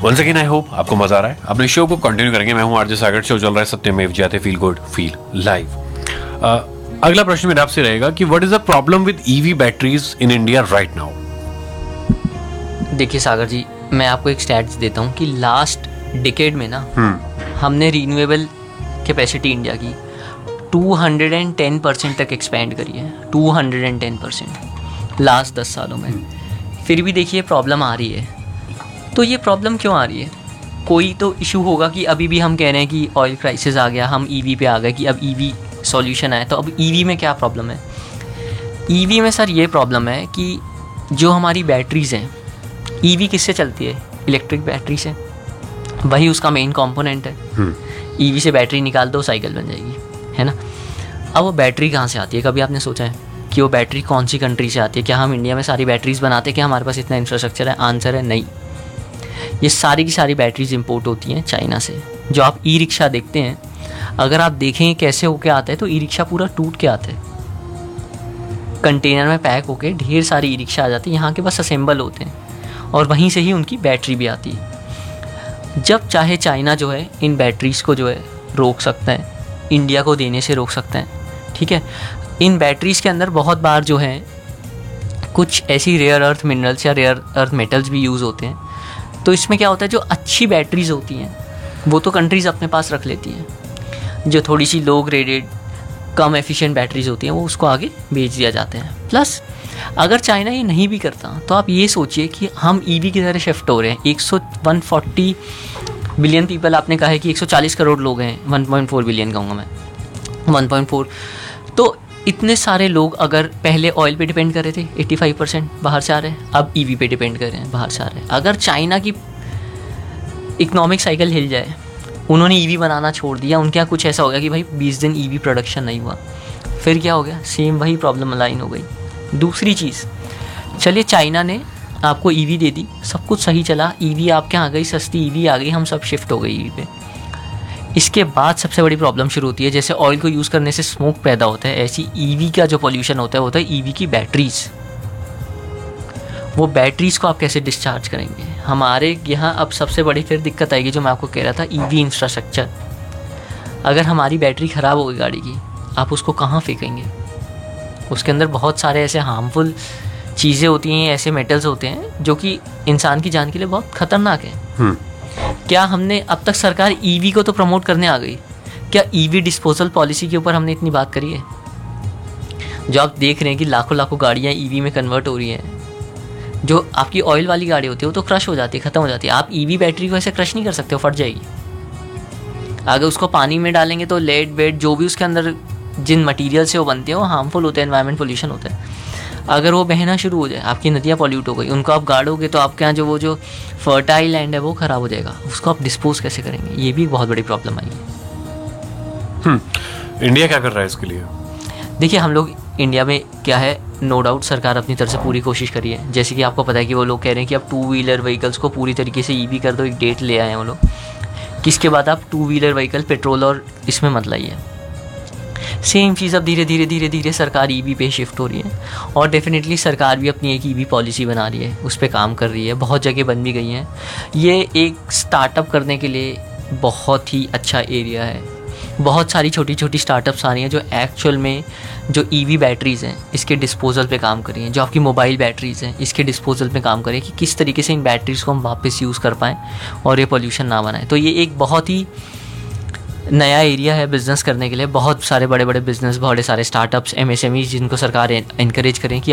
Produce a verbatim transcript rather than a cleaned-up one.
Once again I hope आपको मजा आ रहा है। अपने शो को कंटिन्यू करेंगे। मैं हूं आरजे सागर। शो चल रहा है सत्यमेव जयते, फील गुड फील लाइव। अगला प्रश्न मेरा आपसे रहेगा कि what is the problem with EV batteries in India right now. देखिए सागर जी, मैं आपको एक स्टैट्स देता हूँ कि लास्ट डिकेड में ना हमने रीन्यूएबल कैपेसिटी इंडिया की दो सौ दस परसेंट तक एक्सपेंड करी है। दो सौ दस परसेंट लास्ट दस सालों में। फिर भी देखिए प्रॉब्लम आ रही है। तो ये प्रॉब्लम क्यों आ रही है? कोई तो इशू होगा कि अभी भी हम कह रहे हैं कि ऑयल क्राइसिस आ गया, हम ईवी पे आ गए कि अब ईवी सॉल्यूशन आया। तो अब ईवी में क्या प्रॉब्लम है? ईवी में सर ये प्रॉब्लम है कि जो हमारी बैटरीज हैं, ईवी किससे चलती है? इलेक्ट्रिक बैटरी से। वही उसका मेन कंपोनेंट है। ईवी से बैटरी निकाल दो, साइकिल बन जाएगी, है ना। अब वो बैटरी कहाँ से आती है? कभी आपने सोचा है कि वो बैटरी कौन सी कंट्री से आती है? क्या हम इंडिया में सारी बैटरीज बनाते हैं? क्या हमारे पास इतना इंफ्रास्ट्रक्चर है? आंसर है नहीं। ये सारी की सारी बैटरीज इंपोर्ट होती हैं चाइना से। जो आप ई रिक्शा देखते हैं, अगर आप देखें कैसे होके आता है, तो ई रिक्शा पूरा टूट के आता है, कंटेनर में पैक होके ढेर सारी ई रिक्शा आ जाती है। यहाँ के बस असेंबल होते हैं और वहीं से ही उनकी बैटरी भी आती है। जब चाहे चाइना जो है इन बैटरीज को जो है रोक सकता है, इंडिया को देने से रोक सकता है, ठीक है। इन बैटरीज के अंदर बहुत बार जो है कुछ ऐसी रेयर अर्थ मिनरल्स या रेयर अर्थ मेटल्स भी यूज़ होते हैं। तो इसमें क्या होता है, जो अच्छी बैटरीज होती हैं वो तो कंट्रीज़ अपने पास रख लेती हैं। जो थोड़ी सी लो ग्रेडेड कम एफिशिएंट बैटरीज होती हैं वो उसको आगे बेच दिया जाते हैं। प्लस अगर चाइना ये नहीं भी करता तो आप ये सोचिए कि हम ईवी की तरह शिफ्ट हो रहे हैं। एक सौ वन फोर्टी बिलियन पीपल, आपने कहा है कि एक सौ चालीस करोड़ लोग हैं, वन पॉइंट फोर बिलियन कहूँगा मैं, वन पॉइंट फोर। तो इतने सारे लोग अगर पहले ऑयल पे डिपेंड कर रहे थे, पचासी परसेंट बाहर से आ रहे हैं, अब ईवी पे डिपेंड कर रहे हैं, बाहर से आ रहे हैं। अगर चाइना की इकोनॉमिक साइकिल हिल जाए, उन्होंने ईवी बनाना छोड़ दिया, उनके यहाँ कुछ ऐसा हो गया कि भाई बीस दिन ईवी प्रोडक्शन नहीं हुआ, फिर क्या हो गया? सेम वही प्रॉब्लम लाइन हो गई। दूसरी चीज़, चलिए चाइना ने आपको ईवी दे दी, सब कुछ सही चला, ईवी आपके यहाँ आ गई, सस्ती ईवी आ गई, हम सब शिफ्ट हो गए ईवी पे। इसके बाद सबसे बड़ी प्रॉब्लम शुरू होती है। जैसे ऑयल को यूज़ करने से स्मोक पैदा होता है, ऐसी ईवी का जो पॉल्यूशन होता है वो होता है ईवी की बैटरीज। वो बैटरीज को आप कैसे डिस्चार्ज करेंगे? हमारे यहाँ अब सबसे बड़ी फिर दिक्कत आएगी, जो मैं आपको कह रहा था, ईवी इंफ्रास्ट्रक्चर। अगर हमारी बैटरी ख़राब हो गई गाड़ी की, आप उसको कहाँ फेंकेंगे? उसके अंदर बहुत सारे ऐसे हार्मफुल चीज़ें होती हैं, ऐसे मेटल्स होते हैं जो कि इंसान की जान के लिए बहुत ख़तरनाक है। क्या हमने अब तक, सरकार ईवी को तो प्रमोट करने आ गई, क्या ईवी डिस्पोजल पॉलिसी के ऊपर हमने इतनी बात करी है? जो आप देख रहे हैं कि लाखों लाखों गाड़ियाँ ईवी में कन्वर्ट हो रही हैं। जो आपकी ऑयल वाली गाड़ी होती है वो तो क्रश हो जाती है, ख़त्म हो जाती है। आप ईवी बैटरी को ऐसे क्रश नहीं कर सकते हो, फट जाएगी। अगर उसको पानी में डालेंगे तो लेड वेड जो भी उसके अंदर जिन मटीरियल से वो बनते हैं वो हार्मफुल होते हैं, एनवायरमेंट पोल्यूशन होता है। अगर वो बहना शुरू हो जाए, आपकी नदियाँ पॉल्यूट हो गई, उनको आप गाड़ोगे तो आपके यहाँ जो वो जो फर्टाइल लैंड है वो ख़राब हो जाएगा। उसको आप डिस्पोज कैसे करेंगे? ये भी एक बहुत बड़ी प्रॉब्लम आई है। इंडिया क्या कर रहा है इसके लिए? देखिए हम लोग इंडिया में क्या है, नो डाउट सरकार अपनी तरफ से पूरी कोशिश करी है। जैसे कि आपको पता है कि वो लोग कह रहे हैं कि अब टू व्हीलर व्हीकल्स को पूरी तरीके से ईवी कर दो। एक डेट ले आए हैं वो लोग, किसके बाद आप टू व्हीलर व्हीकल पेट्रोल और इसमें मत लाइए। सेम चीज़ अब धीरे धीरे धीरे धीरे सरकार ईवी पे शिफ्ट हो रही है। और डेफिनेटली सरकार भी अपनी एक ईवी पॉलिसी बना रही है, उस पर काम कर रही है। बहुत जगह बन भी गई हैं। ये एक स्टार्टअप करने के लिए बहुत ही अच्छा एरिया है। बहुत सारी छोटी छोटी स्टार्टअप्स आ रही हैं जो एक्चुअल में जो ईवी बैटरीज़ हैं इसके डिस्पोजल पे काम कर रही हैं। जो आपकी मोबाइल बैटरीज़ हैं इसके डिस्पोजल पे काम करें कि किस तरीके से इन बैटरीज़ को हम वापस यूज़ कर पाएँ और ये पोल्यूशन ना बनाएं। तो ये एक बहुत ही नया एरिया है बिज़नेस करने के लिए। बहुत सारे बड़े बड़े बिजनेस, बड़े सारे स्टार्टअप्स, एमएसएमई जिनको सरकार इनकरेज करें कि